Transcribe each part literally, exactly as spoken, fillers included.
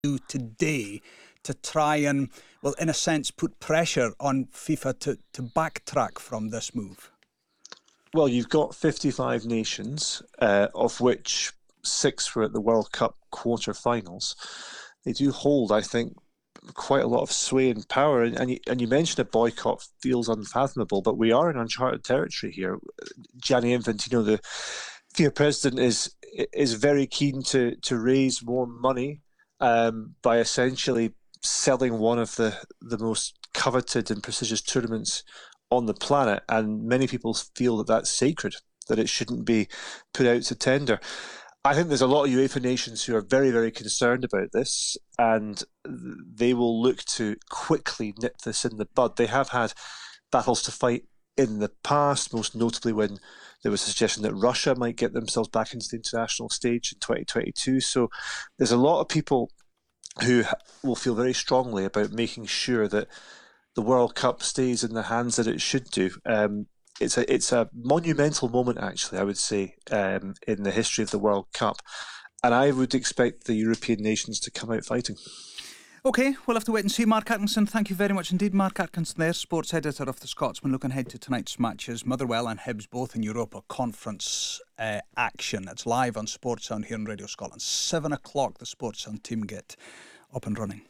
do today to try and, well, in a sense, put pressure on FIFA to, to backtrack from this move? Well, you've got fifty-five nations, uh, of which six were at the World Cup quarter-finals. They do hold, I think, quite a lot of sway and power. And, and, you, and you mentioned a boycott feels unfathomable, but we are in uncharted territory here. Gianni Infantino, the FIFA president, is is very keen to to raise more money um, by essentially selling one of the, the most coveted and prestigious tournaments on the planet, and many people feel that that's sacred, that it shouldn't be put out to tender. I think there's a lot of UEFA nations who are very, very concerned about this, and they will look to quickly nip this in the bud. They have had battles to fight in the past, most notably when there was a suggestion that Russia might get themselves back into the international stage in twenty twenty-two. So there's a lot of people who will feel very strongly about making sure that the World Cup stays in the hands that it should do. Um, it's a it's a monumental moment, actually, I would say, um, in the history of the World Cup. And I would expect the European nations to come out fighting. OK, we'll have to wait and see. Mark Atkinson, thank you very much indeed. Mark Atkinson there, sports editor of The Scotsman, looking ahead to tonight's matches. Motherwell and Hibs both in Europa Conference uh, action. It's live on Sports Sound here on Radio Scotland. Seven o'clock, the Sports Sound team get up and running.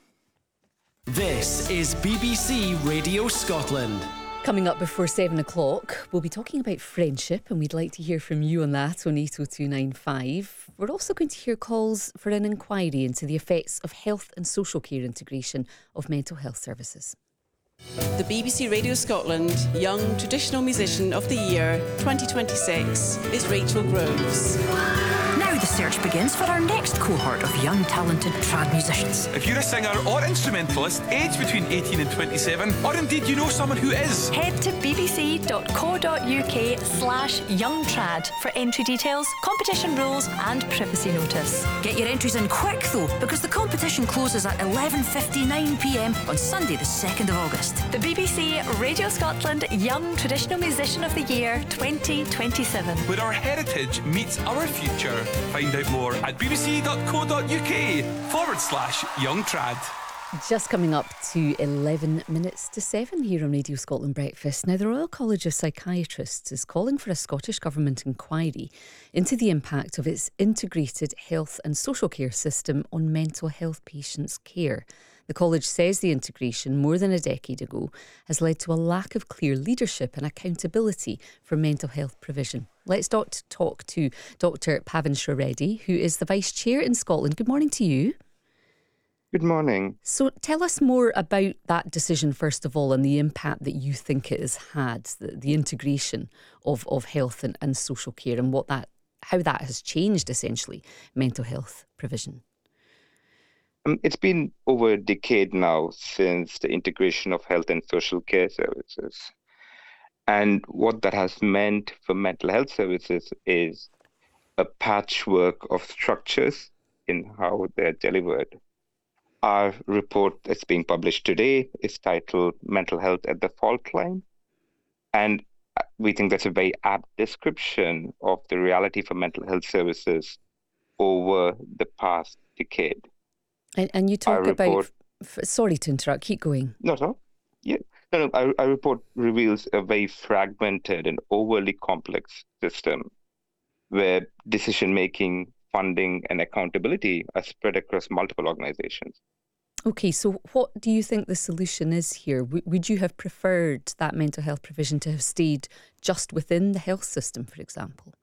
This is B B C Radio Scotland. Coming up before seven o'clock, we'll be talking about friendship, and we'd like to hear from you on that on eight oh two nine five. We're also going to hear calls for an inquiry into the effects of health and social care integration of mental health services. The B B C Radio Scotland Young Traditional Musician of the Year twenty twenty-six is Rachel Groves. Now the search begins for our next cohort of young talented trad musicians. If you're a singer or instrumentalist aged between eighteen and twenty-seven, or indeed you know someone who is, head to bbc.co.uk slash youngtrad for entry details, competition rules and privacy notice. Get your entries in quick though, because the competition closes at eleven fifty-nine p m on Sunday the second of August. The B B C Radio Scotland Young Traditional Musician of the Year twenty twenty-seven. Where our heritage meets our future. Find out more at bbc.co.uk forward slash youngtrad. Just coming up to eleven minutes to seven here on Radio Scotland Breakfast. Now, the Royal College of Psychiatrists is calling for a Scottish Government inquiry into the impact of its integrated health and social care system on mental health patients' care. The college says the integration, more than a decade ago, has led to a lack of clear leadership and accountability for mental health provision. Let's talk, talk to Doctor Pavan Reddy, who is the Vice Chair in Scotland. Good morning to you. Good morning. So tell us more about that decision, first of all, and the impact that you think it has had, the, the integration of, of health and, and social care, and what that, how that has changed, essentially, mental health provision. Um, it's been over a decade now since the integration of health and social care services. And what that has meant for mental health services is a patchwork of structures in how they're delivered. Our report that's being published today is titled Mental Health at the Fault Line. And we think that's a very apt description of the reality for mental health services over the past decade. And, and you talk report, about... F- sorry to interrupt, keep going. No, no. Yeah. No, no, our, our report reveals a very fragmented and overly complex system where decision-making, funding and accountability are spread across multiple organizations. Okay, so what do you think the solution is here? W- would you have preferred that mental health provision to have stayed just within the health system, for example?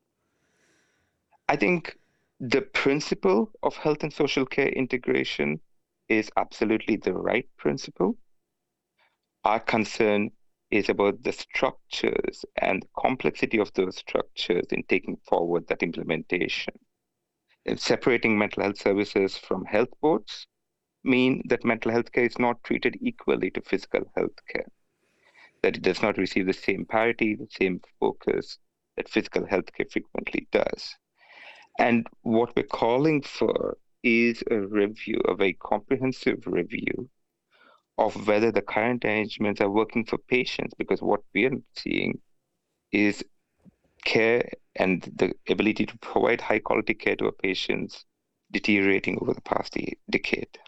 I think the principle of health and social care integration is absolutely the right principle. Our concern is about the structures and the complexity of those structures in taking forward that implementation. And separating mental health services from health boards mean that mental health care is not treated equally to physical health care, that it does not receive the same parity, the same focus that physical health care frequently does. And what we're calling for is a review, a very comprehensive review of whether the current arrangements are working for patients, because what we are seeing is care and the ability to provide high quality care to our patients deteriorating over the past decade.